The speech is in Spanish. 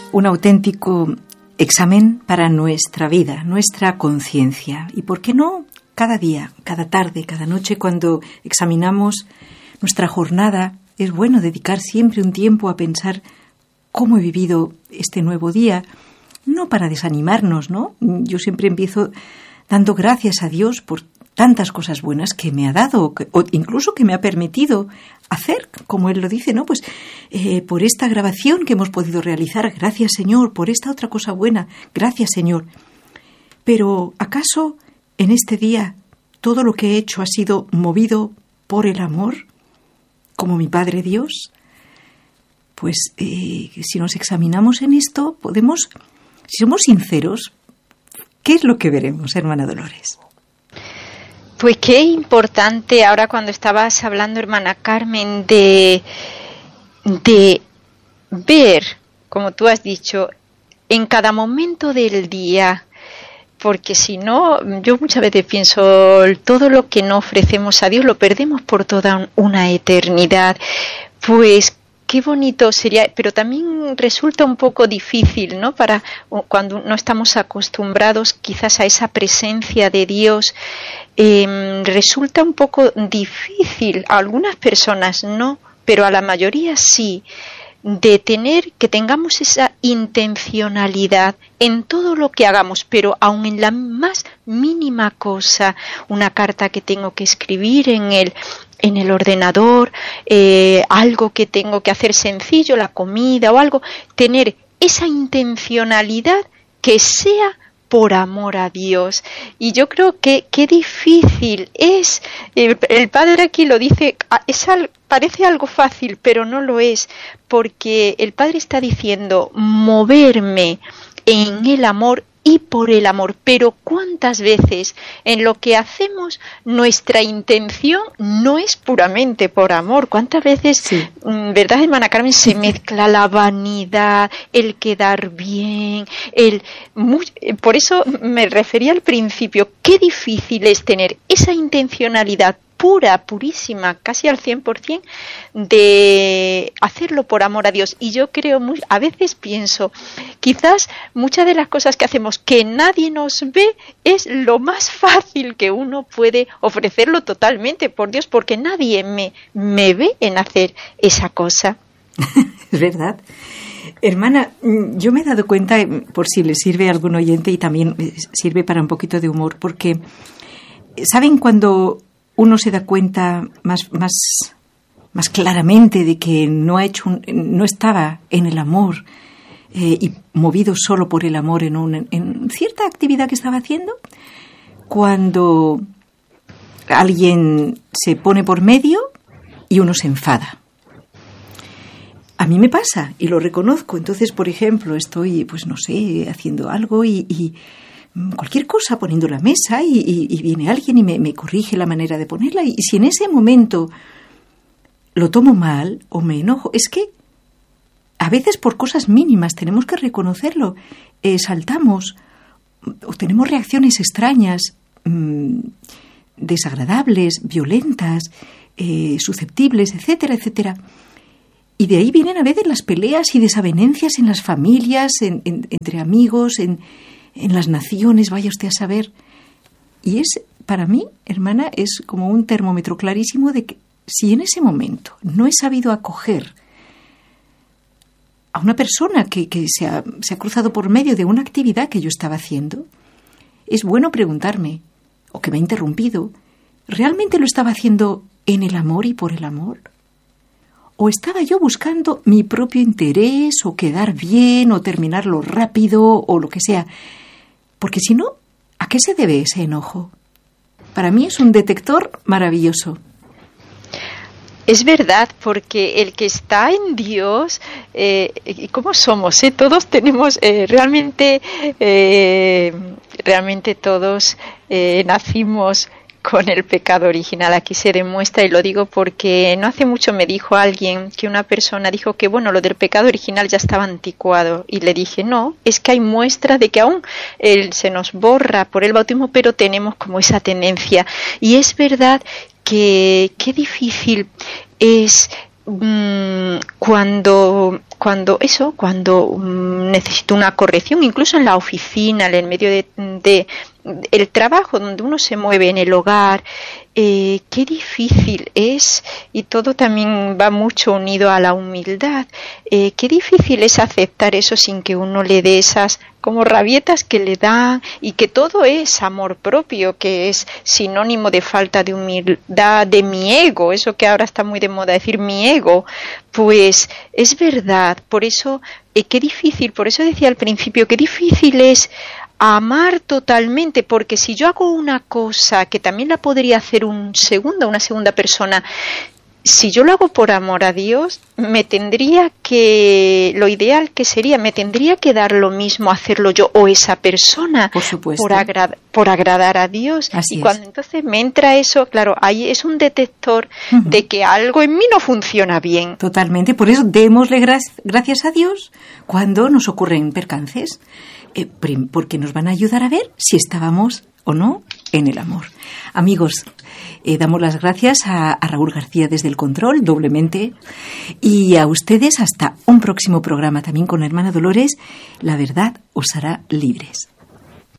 un auténtico examen para nuestra vida, nuestra conciencia. ¿Y por qué no cada día, cada tarde, cada noche, cuando examinamos nuestra jornada, es bueno dedicar siempre un tiempo a pensar cómo he vivido este nuevo día? No para desanimarnos, ¿no? Yo siempre empiezo dando gracias a Dios por tantas cosas buenas que me ha dado, o incluso que me ha permitido hacer, como Él lo dice, ¿no? Pues por esta grabación que hemos podido realizar, gracias Señor, por esta otra cosa buena, gracias Señor. Pero ¿acaso en este día todo lo que he hecho ha sido movido por el amor, como mi Padre Dios? Pues si nos examinamos en esto, podemos, si somos sinceros, ¿qué es lo que veremos, hermana Dolores? Pues qué importante ahora cuando estabas hablando, hermana Carmen, de ver, como tú has dicho, en cada momento del día, porque si no, yo muchas veces pienso, todo lo que no ofrecemos a Dios lo perdemos por toda una eternidad. Pues qué bonito sería, pero también resulta un poco difícil, ¿no? Para cuando no estamos acostumbrados quizás a esa presencia de Dios, resulta un poco difícil. A algunas personas no, pero a la mayoría sí, que tengamos esa intencionalidad en todo lo que hagamos, pero aun en la más mínima cosa, una carta que tengo que escribir en el ordenador, algo que tengo que hacer sencillo, la comida o algo, tener esa intencionalidad que sea por amor a Dios. Y yo creo que qué difícil es. El Padre aquí lo dice, parece algo fácil, pero no lo es, porque el Padre está diciendo moverme en el amor y por el amor. Pero ¿cuántas veces en lo que hacemos nuestra intención no es puramente por amor? ¿Cuántas veces, sí, verdad, hermana Carmen, se mezcla la vanidad, el quedar bien, por eso me refería al principio, qué difícil es tener esa intencionalidad pura, purísima, casi al 100%, de hacerlo por amor a Dios. Y yo creo, a veces pienso, quizás muchas de las cosas que hacemos que nadie nos ve es lo más fácil que uno puede ofrecerlo totalmente por Dios, porque nadie me ve en hacer esa cosa. Es verdad. Hermana, yo me he dado cuenta, por si le sirve a algún oyente y también sirve para un poquito de humor, porque, ¿saben cuando uno se da cuenta más claramente de que no estaba en el amor y movido solo por el amor en cierta actividad que estaba haciendo? Cuando alguien se pone por medio y uno se enfada. A mí me pasa y lo reconozco. Entonces, por ejemplo, estoy, pues no sé, haciendo algo y cualquier cosa, poniendo la mesa y viene alguien y me corrige la manera de ponerla, y si en ese momento lo tomo mal o me enojo, es que a veces por cosas mínimas tenemos que reconocerlo, saltamos o tenemos reacciones extrañas, desagradables, violentas, susceptibles, etcétera, etcétera. Y de ahí vienen a veces las peleas y desavenencias en las familias, entre amigos, en las naciones, vaya usted a saber. Y es, para mí, hermana, es como un termómetro clarísimo de que si en ese momento no he sabido acoger a una persona que se ha cruzado por medio de una actividad que yo estaba haciendo, es bueno preguntarme, o que me ha interrumpido, ¿realmente lo estaba haciendo en el amor y por el amor? ¿O estaba yo buscando mi propio interés, o quedar bien, o terminarlo rápido, o lo que sea? Porque si no, ¿a qué se debe ese enojo? Para mí es un detector maravilloso. Es verdad, porque el que está en Dios, ¿y cómo somos? Todos tenemos, realmente todos nacimos con el pecado original. Aquí se demuestra, y lo digo porque no hace mucho me dijo alguien que una persona dijo que bueno, lo del pecado original ya estaba anticuado, y le dije no, es que hay muestras de que aún se nos borra por el bautismo, pero tenemos como esa tendencia. Y es verdad que qué difícil es cuando necesito una corrección, incluso en la oficina, en el medio de el trabajo donde uno se mueve, en el hogar, qué difícil es, y todo también va mucho unido a la humildad, qué difícil es aceptar eso sin que uno le dé esas como rabietas que le dan, y que todo es amor propio, que es sinónimo de falta de humildad, de mi ego, eso que ahora está muy de moda decir mi ego. Pues es verdad, por eso qué difícil, por eso decía al principio, qué difícil es amar totalmente, porque si yo hago una cosa que también la podría hacer una segunda persona, si yo lo hago por amor a Dios, lo ideal que sería, me tendría que dar lo mismo hacerlo yo o esa persona, por supuesto, por agradar a Dios. Así y cuando entonces me entra eso, claro, ahí es un detector de que algo en mí no funciona bien. Totalmente, por eso démosle gracias a Dios cuando nos ocurren percances, porque nos van a ayudar a ver si estábamos o no en el amor. Amigos, damos las gracias a Raúl García desde el control, doblemente, y a ustedes hasta un próximo programa también con la hermana Dolores. La verdad os hará libres.